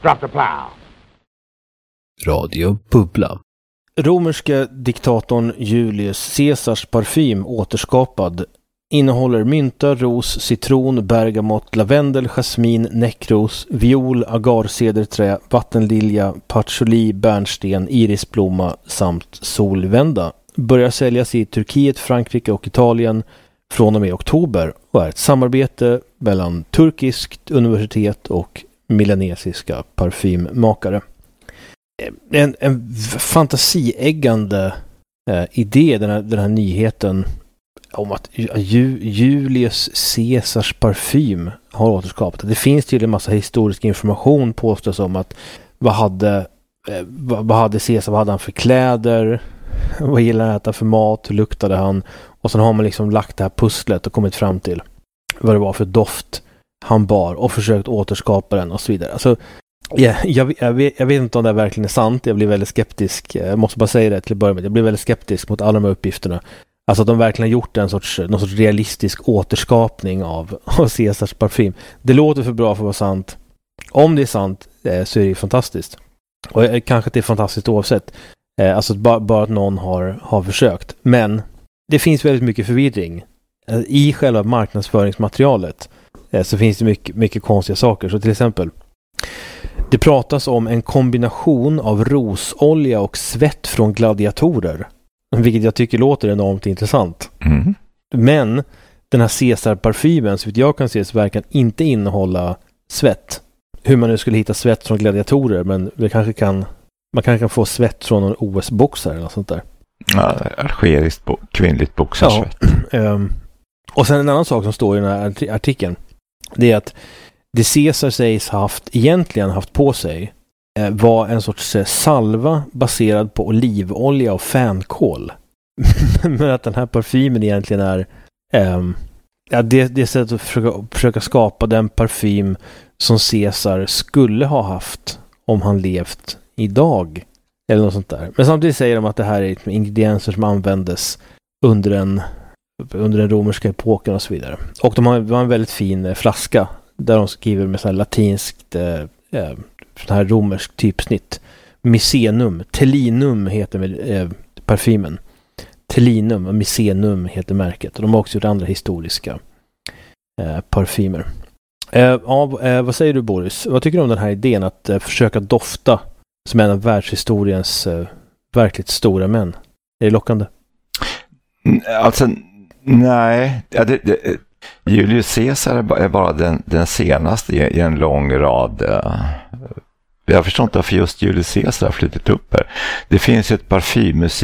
Drop the plow. Radio Bubbla. Romerska diktatorn Julius Caesars parfym återskapad innehåller mynta, ros, citron, bergamott, lavendel, jasmin, näckros, viol, agarcederträ, vattenlilja, patchouli, bärnsten, irisblomma samt solvända. Börjar säljas i Turkiet, Frankrike och Italien från och med oktober och är ett samarbete mellan turkiskt universitet och milanesiska parfymmakare. En fantasieggande idé, den här nyheten om att Julius Caesars parfym har återskapat. Det finns tydligen en massa historisk information påstås om att vad hade Caesar, vad hade han för kläder, vad gillade han att äta för mat, hur luktade han, och sen har man liksom lagt det här pusslet och kommit fram till vad det var för doft han bar och försökt återskapa den och så vidare. Alltså, jag vet inte om det verkligen är sant. Jag blir väldigt skeptisk. Jag måste bara säga det till att börja med. Jag blir väldigt skeptisk mot alla de här uppgifterna. Alltså att de verkligen har gjort någon sorts realistisk återskapning av Caesars parfym. Det låter för bra för att vara sant. Om det är sant så är det fantastiskt. Och kanske det är fantastiskt oavsett. Alltså bara att någon har försökt. Men det finns väldigt mycket förvirring. I själva marknadsföringsmaterialet så finns det mycket konstiga saker. Så till exempel, det pratas om en kombination av rosolja och svett från gladiatorer. Vilket jag tycker låter enormt intressant. Mm. Men den här Caesar-parfymen, så vitt jag kan se, så verkar inte innehålla svett. Hur man nu skulle hitta svett från gladiatorer, men man kanske kan få svett från någon OS-boxare eller något sånt där. Ja, algeriskt kvinnligt boxarsvett. Ja, och sen en annan sak som står i den här artikeln, det är att det Caesar sägs egentligen haft på sig var en sorts salva baserad på olivolja och fänkål. Men att den här parfymen egentligen är det är sättet att försöka skapa den parfym som Caesar skulle ha haft om han levt idag. Eller något sånt där. Men samtidigt säger de att det här är ingredienser som användes under den romerska epoken och så vidare. Och de har en väldigt fin flaska där de skriver med så här latinskt sån här romersk typsnitt. Misenum, Telinum heter parfymen. Telinum och Misenum heter märket. Och de har också gjort andra historiska parfymer. Vad säger du, Boris? Vad tycker du om den här idén att försöka dofta som en av världshistoriens verkligt stora män? Är det lockande? Alltså, nej. Julius Caesar är bara den senaste i en lång rad. Jag förstår inte varför just Julius Caesar har flyttat upp här. Det finns ju ett parfymmuseum